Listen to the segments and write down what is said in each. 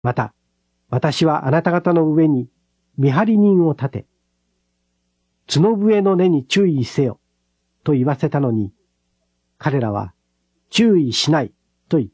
また、私はあなた方の上に見張り人を立て、角笛の根に注意せよ、と言わせたのに、彼らは注意しないと言った。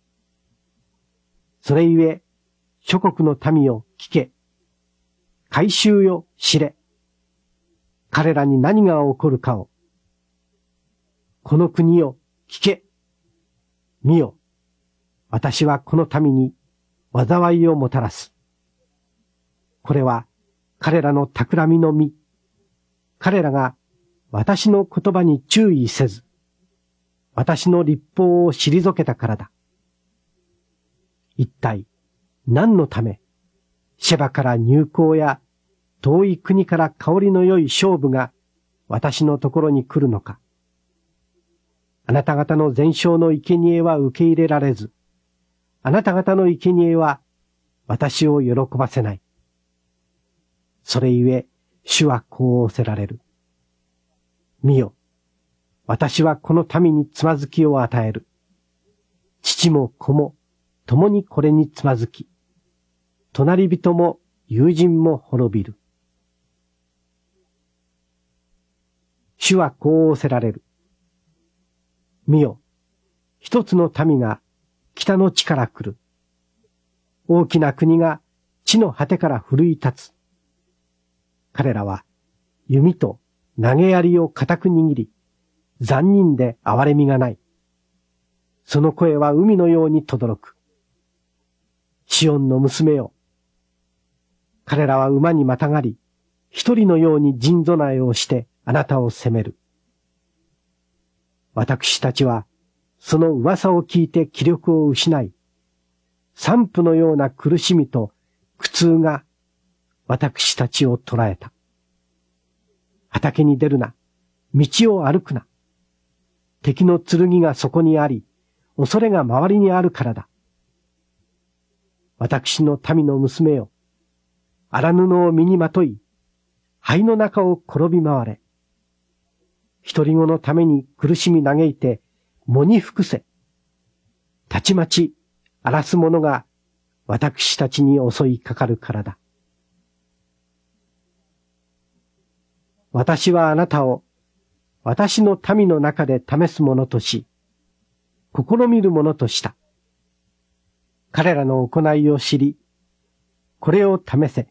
それゆえ、諸国の民よ聞け、改宗よ知れ、彼らに何が起こるかを。この国よ聞け、見よ、私はこの民に災いをもたらす。これは彼らの企みの実、彼らが私の言葉に注意せず、私の律法を退けたからだ。一体何のため、シェバから入港や遠い国から香りの良い勝負が私のところに来るのか。あなた方の全焼の生贄は受け入れられず、あなた方の生贄は私を喜ばせない。それゆえ、主はこう仰せられる。見よ、私はこの民につまずきを与える。父も子も共にこれにつまずき、隣人も友人も滅びる。主はこう仰せられる。見よ、一つの民が北の地から来る。大きな国が地の果てから奮い立つ。彼らは弓と投げ槍を固く握り、残忍で憐れみがない。その声は海のように轟く。シオンの娘よ。彼らは馬にまたがり、一人のように陣備えをしてあなたを責める。私たちはその噂を聞いて気力を失い、散布のような苦しみと苦痛が私たちを捉えた。畑に出るな、道を歩くな。敵の剣がそこにあり、恐れが周りにあるからだ。私の民の娘よ、荒布を身にまとい、灰の中を転び回れ。独り子のために苦しみ嘆いて、喪に服せ。たちまち荒らす者が私たちに襲いかかるからだ。私はあなたを私の民の中で試す者とし、試みる者とした。彼らの行いを知り、これを試せ。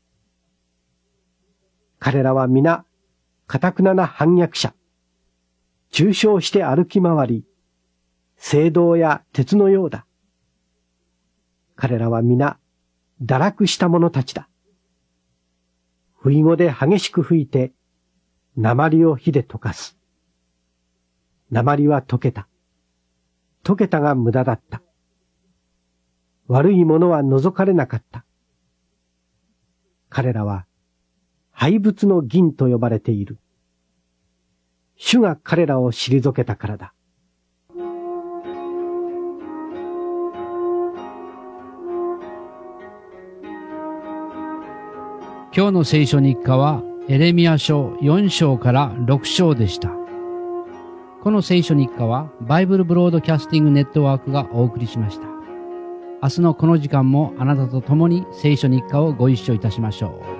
彼らは皆、堅な反逆者。中傷して歩き回り、青銅や鉄のようだ。彼らは皆、堕落した者たちだ。不意語で激しく吹いて、鉛を火で溶かす。鉛は溶けた。溶けたが無駄だった。悪いものは除かれなかった。彼らは、廃物の銀と呼ばれている。主が彼らを退けたからだ。 今日の聖書日課はエレミヤ書4章から6章でした。この聖書日課はバイブルブロードキャスティングネットワークがお送りしました。明日のこの時間もあなたと共に聖書日課をご一緒いたしましょう。